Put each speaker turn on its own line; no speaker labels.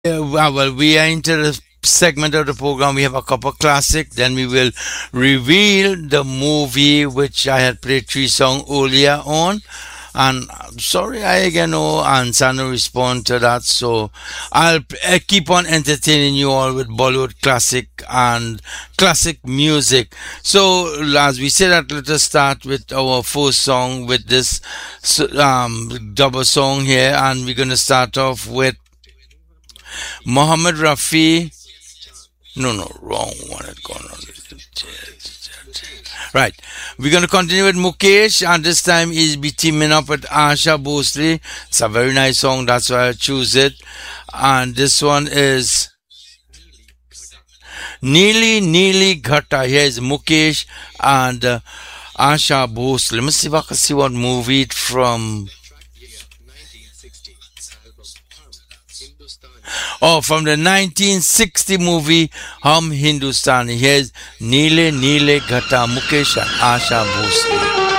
Well, we are into the segment of the program. We have a couple classic. Then we will reveal the movie which I had played three songs earlier on. And sorry, I again no answer, no respond to that. So I'll keep on entertaining you all with Bollywood classic and classic music. So as we said that, let us start with our first song with this double song here, and we're gonna start off with Mohammed Rafi. No, no, wrong one had gone on. Right. We're going to continue with Mukesh, and this time he'll be teaming up with Asha Bhosle. It's a very nice song, that's why I choose it. And this one is Neeli Neeli Ghata. Here is Mukesh and Asha Bhosle. Let me see if I can see what movie it from. Oh, from the 1960 movie Hum Hindustani. Here's Neele Neele Ghata, Mukesh and Asha Bhosle.